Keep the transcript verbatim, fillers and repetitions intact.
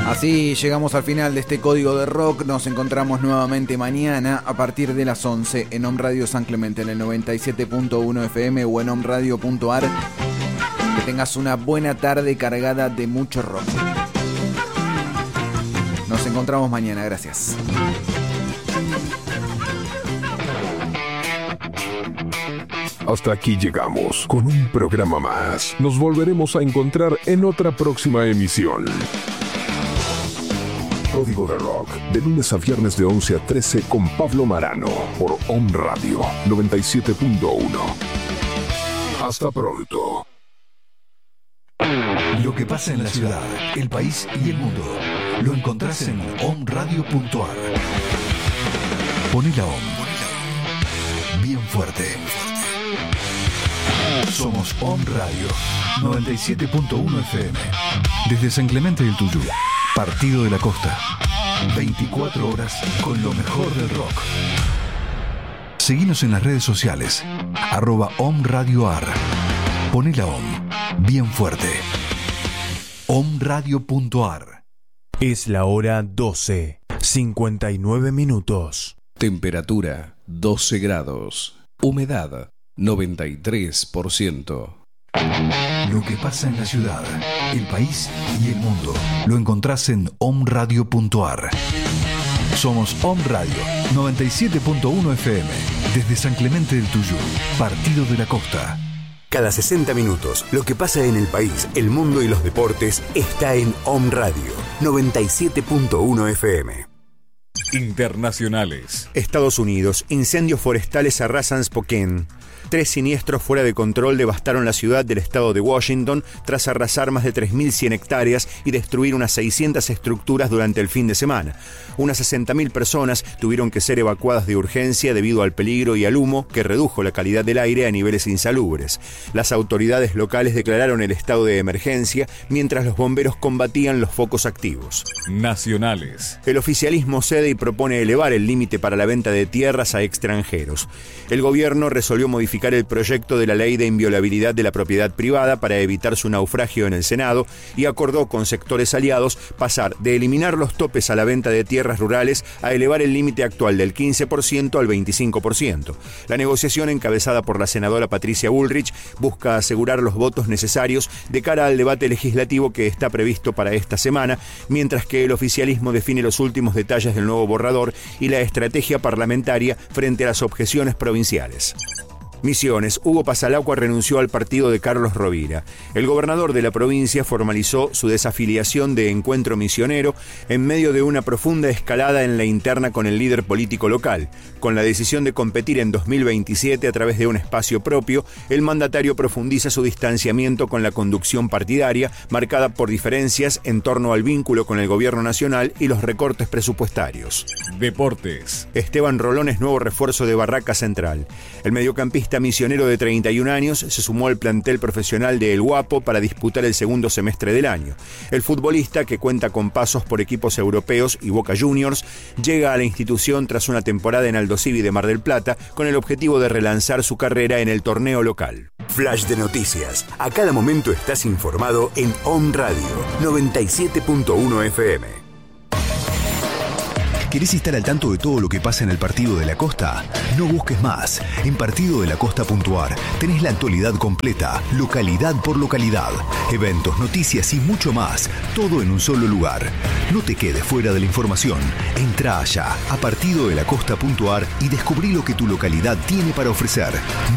Así llegamos al final de este Código de Rock. Nos encontramos nuevamente mañana a partir de las once en Om Radio San Clemente en el noventa y siete punto uno F M o en omradio punto ar. Que tengas una buena tarde cargada de mucho rock. Nos encontramos mañana, gracias. Hasta aquí llegamos con un programa más. Nos volveremos a encontrar en otra próxima emisión. Código de Rock, de lunes a viernes de once a trece con Pablo Marano, por Om Radio noventa y siete punto uno. Hasta pronto. Lo que pasa en la ciudad, el país y el mundo, lo encontrás en om radio punto ar. Poné la Om bien fuerte. Somos Om Radio noventa y siete punto uno F M. Desde San Clemente del Tuyú, Partido de la Costa. veinticuatro horas con lo mejor del rock. Seguinos en las redes sociales. Arroba Om Radio Ar. Poné la Om bien fuerte. om radio punto ar. Es la hora doce, cincuenta y nueve minutos. Temperatura doce grados. Humedad noventa y tres por ciento. Lo que pasa en la ciudad, el país y el mundo, lo encontrás en om radio punto ar. Somos Om Radio noventa y siete punto uno F M. Desde San Clemente del Tuyú, Partido de la Costa. Cada sesenta minutos, lo que pasa en el país, el mundo y los deportes está en Om Radio noventa y siete punto uno F M. Internacionales. Estados Unidos, incendios forestales arrasan Spokane. Tres siniestros fuera de control devastaron la ciudad del estado de Washington tras arrasar más de tres mil cien hectáreas y destruir unas seiscientas estructuras durante el fin de semana. Unas sesenta mil personas tuvieron que ser evacuadas de urgencia debido al peligro y al humo que redujo la calidad del aire a niveles insalubres. Las autoridades locales declararon el estado de emergencia mientras los bomberos combatían los focos activos. Nacionales. El oficialismo cede y propone elevar el límite para la venta de tierras a extranjeros. El gobierno resolvió modificar el proyecto de la ley de inviolabilidad de la propiedad privada para evitar su naufragio en el Senado y acordó con sectores aliados pasar de eliminar los topes a la venta de tierras rurales a elevar el límite actual del quince por ciento al veinticinco por ciento. La negociación, encabezada por la senadora Patricia Bullrich, busca asegurar los votos necesarios de cara al debate legislativo que está previsto para esta semana, mientras que el oficialismo define los últimos detalles del nuevo borrador y la estrategia parlamentaria frente a las objeciones provinciales. Misiones. Hugo Pasalacqua renunció al partido de Carlos Rovira. El gobernador de la provincia formalizó su desafiliación de Encuentro Misionero en medio de una profunda escalada en la interna con el líder político local. Con la decisión de competir en dos mil veintisiete a través de un espacio propio, el mandatario profundiza su distanciamiento con la conducción partidaria, marcada por diferencias en torno al vínculo con el gobierno nacional y los recortes presupuestarios. Deportes. Esteban Rolón es nuevo refuerzo de Barraca Central. El mediocampista misionero de treinta y un años se sumó al plantel profesional de El Guapo para disputar el segundo semestre del año. El futbolista, que cuenta con pasos por equipos europeos y Boca Juniors, llega a la institución tras una temporada en Aldosivi de Mar del Plata con el objetivo de relanzar su carrera en el torneo local. Flash de noticias. A cada momento estás informado en Om Radio noventa y siete punto uno F M. ¿Querés estar al tanto de todo lo que pasa en el Partido de la Costa? No busques más. En partido de la costa punto ar tenés la actualidad completa, localidad por localidad, eventos, noticias y mucho más, todo en un solo lugar. No te quedes fuera de la información. Entra allá a partido de la costa punto ar y descubrí lo que tu localidad tiene para ofrecer.